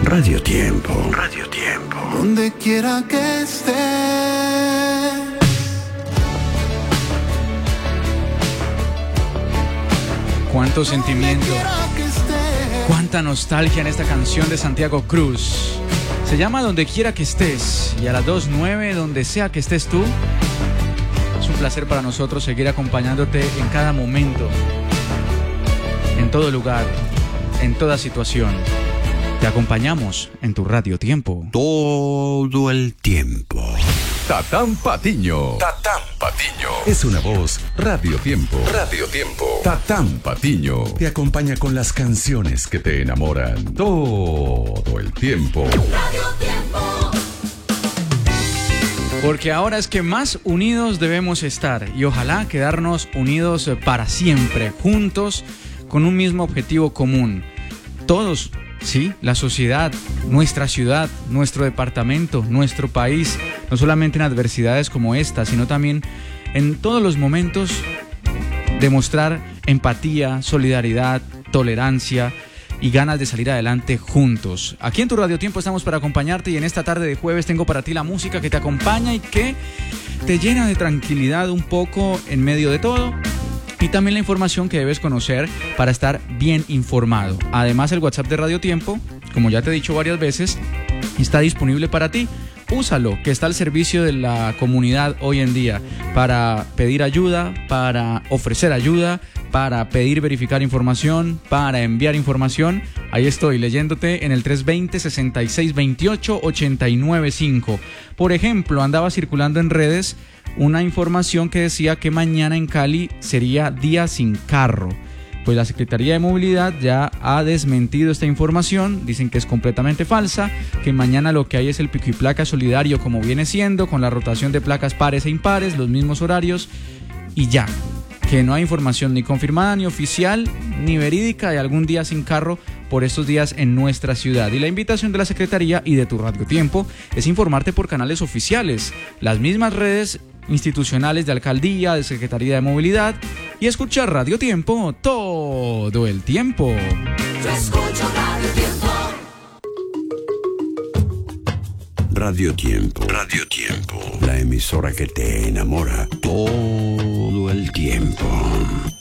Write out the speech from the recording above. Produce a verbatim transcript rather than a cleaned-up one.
Radio Tiempo. Radio Tiempo. Donde quiera que esté. Cuánto sentimiento, cuánta nostalgia en esta canción de Santiago Cruz. Se llama Donde quiera que estés, y a las dos nueve, donde sea que estés tú. Es un placer para nosotros seguir acompañándote en cada momento, en todo lugar, en toda situación. Te acompañamos en tu Radio Tiempo. Todo el tiempo. Tatán Patiño. Tatán Patiño. Es una voz. Radio Tiempo. Radio Tiempo. Tatán Patiño. Te acompaña con las canciones que te enamoran. Todo el tiempo. Radio Tiempo. Porque ahora es que más unidos debemos estar. Y ojalá quedarnos unidos para siempre. Juntos, con un mismo objetivo común. Todos. Sí, la sociedad, nuestra ciudad, nuestro departamento, nuestro país, no solamente en adversidades como esta, sino también en todos los momentos demostrar empatía, solidaridad, tolerancia y ganas de salir adelante juntos. Aquí en tu Radio Tiempo estamos para acompañarte, y en esta tarde de jueves tengo para ti la música que te acompaña y que te llena de tranquilidad un poco en medio de todo. Y también la información que debes conocer para estar bien informado. Además, el WhatsApp de Radio Tiempo, como ya te he dicho varias veces, está disponible para ti. Úsalo, que está al servicio de la comunidad hoy en día, para pedir ayuda, para ofrecer ayuda, para pedir verificar información, para enviar información. Ahí estoy leyéndote en el tres dos cero, seis seis dos ocho, ocho nueve cinco. Por ejemplo, andaba circulando en redes una información que decía que mañana en Cali sería día sin carro. Pues la Secretaría de Movilidad ya ha desmentido esta información. Dicen que es completamente falsa, que mañana lo que hay es el pico y placa solidario como viene siendo, con la rotación de placas pares e impares, los mismos horarios, y ya. Que no hay información ni confirmada, ni oficial, ni verídica de algún día sin carro por estos días en nuestra ciudad. Y la invitación de la Secretaría y de tu Radio Tiempo es informarte por canales oficiales, las mismas redes institucionales de Alcaldía, de Secretaría de Movilidad, y escuchar Radio Tiempo todo el tiempo. Yo escucho Radio Tiempo. Radio Tiempo. Radio Tiempo. La emisora que te enamora todo el tiempo.